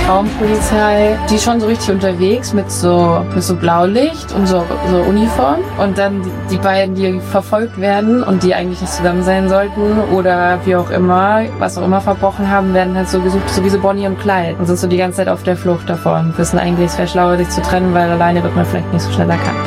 Traumpolizei, die schon so richtig unterwegs mit so Blaulicht und so Uniform. Und dann die beiden, die verfolgt werden und die eigentlich nicht zusammen sein sollten oder wie auch immer, was auch immer verbrochen haben, werden halt so gesucht, so wie so Bonnie und Clyde. Und sind so die ganze Zeit auf der Flucht davon. Wissen eigentlich, es wäre schlauer, sich zu trennen, weil alleine wird man vielleicht nicht so schnell erkannt.